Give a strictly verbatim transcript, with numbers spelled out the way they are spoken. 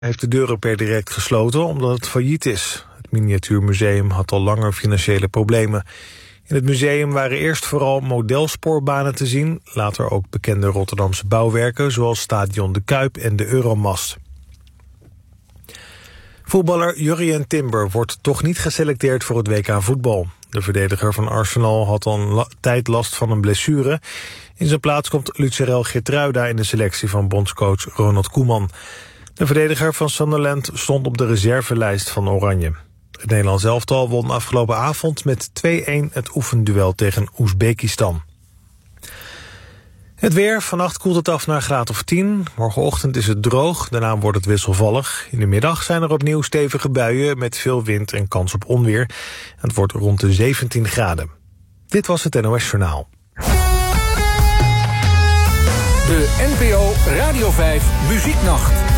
heeft de deuren per direct gesloten omdat het failliet is. Het miniatuurmuseum had al langer financiële problemen. In het museum waren eerst vooral modelsporbanen te zien, later ook bekende Rotterdamse bouwwerken zoals Stadion De Kuip en de Euromast. Voetballer Jurrien Timber wordt toch niet geselecteerd voor het W K voetbal. De verdediger van Arsenal had al een la- tijd last van een blessure. In zijn plaats komt Lucerel Geertruida in de selectie van bondscoach Ronald Koeman. De verdediger van Sunderland stond op de reservelijst van Oranje. Het Nederlands elftal won afgelopen avond met twee-een het oefenduel tegen Oezbekistan. Het weer, vannacht koelt het af naar een graad of tien. Morgenochtend is het droog, daarna wordt het wisselvallig. In de middag zijn er opnieuw stevige buien met veel wind en kans op onweer. Het wordt rond de zeventien graden. Dit was het N O S Journaal. De N P O Radio vijf Muzieknacht.